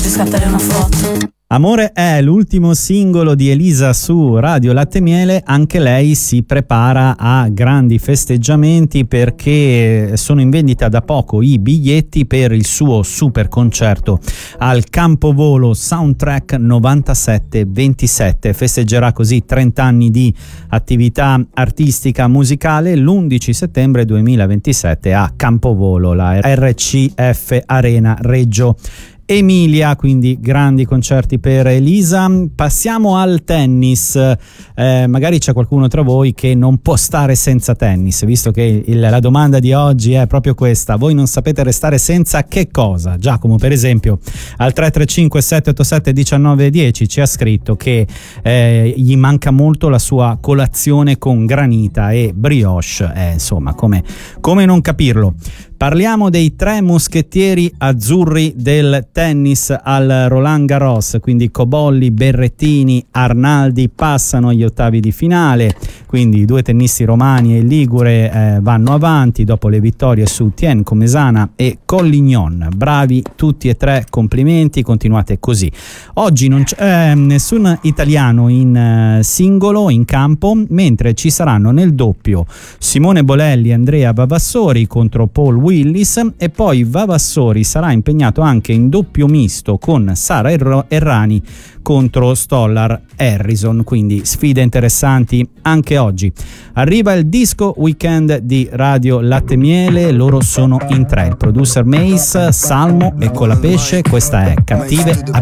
farti scattare una foto. Amore è l'ultimo singolo di Elisa su Radio Latte Miele. Anche lei si prepara a grandi festeggiamenti perché sono in vendita da poco i biglietti per il suo super concerto al Campovolo Soundtrack 97-27. Festeggerà così 30 anni di attività artistica musicale l'11 settembre 2027 a Campovolo, la RCF Arena Reggio Emilia, quindi grandi concerti per Elisa. Passiamo al tennis. Magari c'è qualcuno tra voi che non può stare senza tennis, visto che la domanda di oggi è proprio questa: voi non sapete restare senza che cosa? Giacomo, per esempio, al 335 787 1910 ci ha scritto che gli manca molto la sua colazione con granita e brioche. Insomma, come non capirlo? Parliamo dei tre moschettieri azzurri del tennis al Roland Garros, quindi Cobolli, Berrettini, Arnaldi passano agli ottavi di finale, quindi i due tennisti romani e ligure vanno avanti dopo le vittorie su Tien, Comesana e Collignon. Bravi tutti e tre, complimenti, continuate così. Oggi non c'è nessun italiano in singolo in campo, mentre ci saranno nel doppio Simone Bolelli e Andrea Vavassori contro Paul Willis, e poi Vavassori sarà impegnato anche in doppio misto con Sara Errani contro Stollar Harrison, quindi sfide interessanti anche oggi. Arriva il disco weekend di Radio Latte Miele, loro sono in tre, il producer Mace, Salmo e Colapesce. Questa è Cattive Abitudini.